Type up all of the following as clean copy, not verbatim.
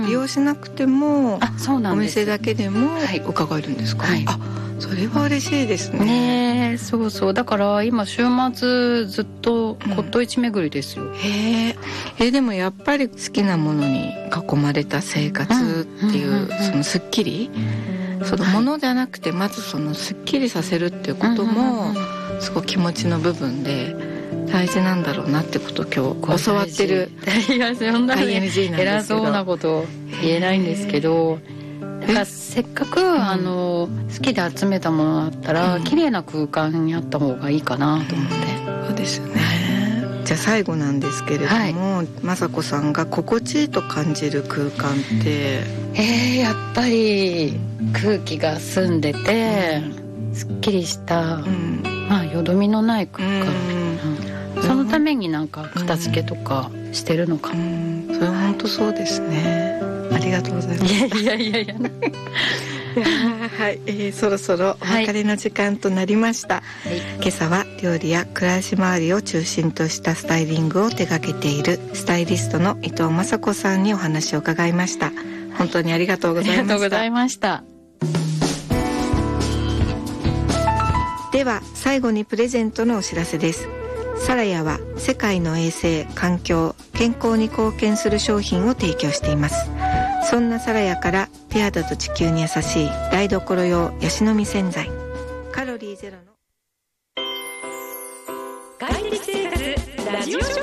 利用しなくても、 そうなんです。 お店だけでも伺えるんですか？それは嬉しいですね。そうそう、だから今週末ずっと骨董市巡りですよ。 でもやっぱり好きなものに囲まれた生活っていう、そのスッキリ、そのものじゃなくてまずそのスッキリさせるっていうこともすごい気持ちの部分で大事なんだろうなってことを今日教わってる。 いや、そんなに ING なんですけど、 偉そうなこと言えないんですけど、だからせっかく好きで集めたものだったら、綺麗な空間にあった方がいいかなと思って。 そうですよね。じゃあ最後なんですけれども、雅子さんが心地いいと感じる空間って、 やっぱり空気が澄んでて、すっきりした、よどみのない空間、そのためになんか片付けとかしてるのかも。 それは本当そうですね。ありがとうございます。 いやはい、そろそろお別れの時間となりました。今朝は料理や暮らし周りを中心としたスタイリングを手掛けているスタイリストの伊藤雅子さんにお話を伺いました。本当にありがとうございました。 ありがとうございました。 では最後にプレゼントのお知らせです。サラヤは世界の衛生、環境、健康に貢献する商品を提供しています。そんなサラヤから手肌と地球に優しい台所用ヤシの実洗剤、カロリーゼロの快適生活ラジオショッ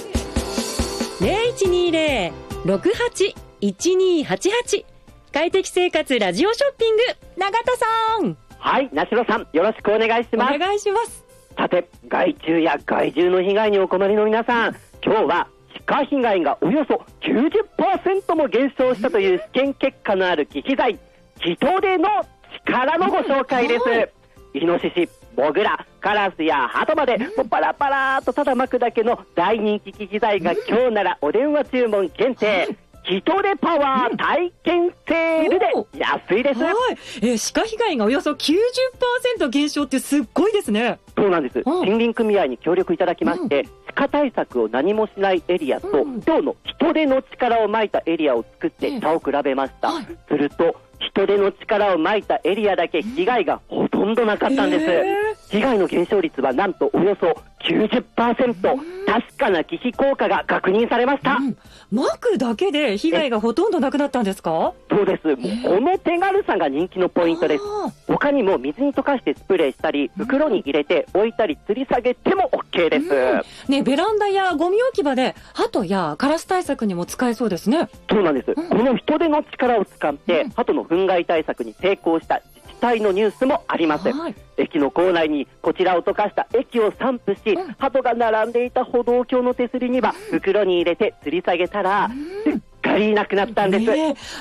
ピング 0120-68-1288 快適生活ラジオショッピング、永田さん。 はい、なしろさん、よろしくお願いします。 お願いします。 さて、害虫や害獣の被害にお困りの皆さん、今日は歯科被害がおよそ 90% も減少したという試験結果のある忌避剤、ヒトデの力のご紹介です。イノシシ、モグラ、カラスやハトまでパラパラーとただ巻くだけの大人気忌避剤が今日ならお電話注文限定、ヒトデパワー体験セールで安いです。 歯科被害がおよそ 90% 減少ってすっごいですね。 そうなんです。森林組合に協力いただきまして、歯科対策を何もしないエリアと、今日のヒトデの力をまいたエリアを作って差を比べました。するとヒトデの力をまいたエリアだけ被害がほとんどなかったんです。被害の減少率はなんとおよそ 90%、確かな忌避効果が確認されました。 巻くだけで被害がほとんどなくなったんですか？ そうです。この手軽さが人気のポイントです。他にも水に溶かしてスプレーしたり、袋に入れて置いたり吊り下げても OK です。 ベランダやゴミ置き場でハトやカラス対策にも使えそうですね。 そうなんです。このヒトデの力を使ってハトの糞害対策に成功した自治体のニュースもあります。駅の構内にこちらを溶かした液を散布し、ハトが並んでいた歩道橋の手すりには袋に入れて吊り下げたらすっかりなくなったんです。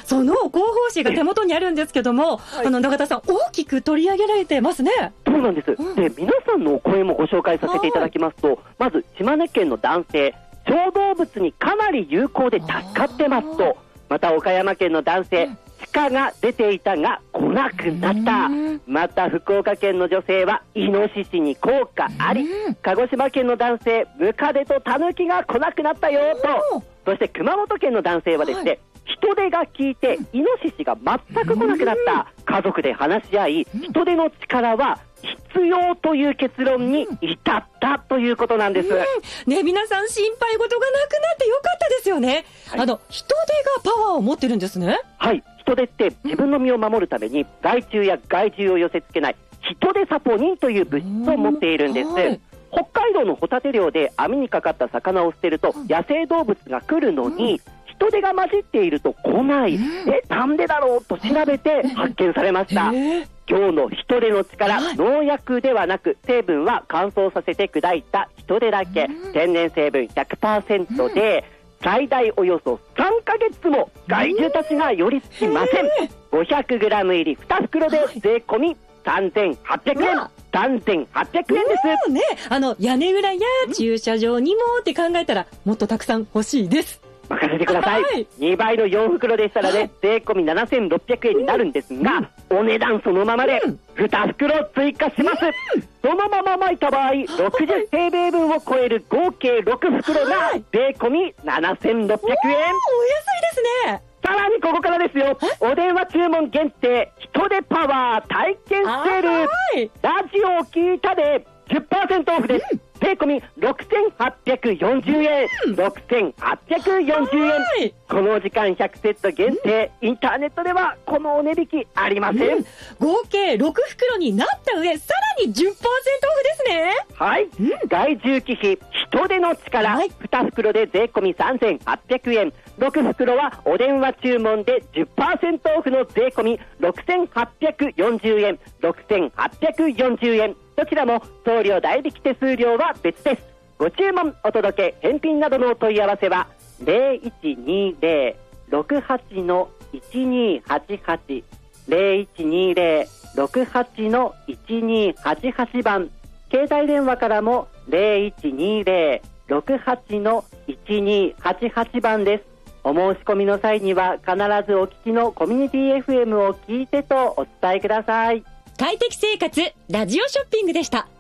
その広報誌が手元にあるんですけども、永田さん大きく取り上げられてますね。 そうなんです。で、皆さんのお声もご紹介させていただきますと、まず島根県の男性、小動物にかなり有効で助かってますと、また岡山県の男性、鹿が出ていたが来なくなった。また福岡県の女性はイノシシに効果あり。鹿児島県の男性、ムカデとタヌキが来なくなったよと。そして熊本県の男性はですね、人手が効いてイノシシが全く来なくなった。家族で話し合い、人手の力は必要という結論に至ったということなんです。 皆さん心配事がなくなってよかったですよね。人手がパワーを持ってるんですね。 はい、人手って自分の身を守るために害虫や害獣を寄せ付けない人手サポニンという物質を持っているんです。北海道のホタテ漁で網にかかった魚を捨てると野生動物が来るのに、人手が混じっていると来ない。なんでだろうと調べて発見されました。今日の人手の力、農薬ではなく成分は乾燥させて砕いた人手だけ、天然成分 100% で、最大およそ3ヶ月も害獣たちが寄り付きません。500g 入り2袋で税込み3800円。3800円です。 屋根裏や駐車場にもって考えたらもっとたくさん欲しいです。 任せてください。2倍の4袋でしたらね、税込み7600円になるんですが、お値段そのままで2袋追加します。そのまま巻いた場合、60平米分を超える合計6袋が税込み7600円。お安いですね。 さらにここからですよ。お電話注文限定人手パワー体験セール、ラジオを聞いたで 10% オフです。税込み6840円、6840円。この時間100セット限定、インターネットではこのお値引きありません。 合計6袋になった上、さらに 10% オフですね。 はい、害獣忌避人手の力、2袋で税込み3800円、6袋はお電話注文で 10% オフの税込み6840円、6840円。どちらも送料代引き手数料は別です。ご注文、お届け、返品などのお問い合わせは 0120-68-1288 0120-68-1288 番、携帯電話からも 0120-68-1288 番です。お申し込みの際には必ずお聞きのコミュニティ FM を聞いてとお伝えください。 快適生活ラジオショッピングでした。